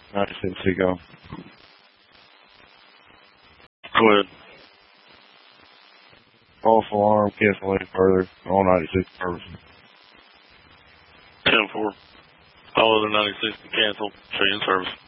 96 Seagull. Go ahead. False alarm, cancel any further. All 96 service. 10-4. All other 96 can cancel. Stay in service.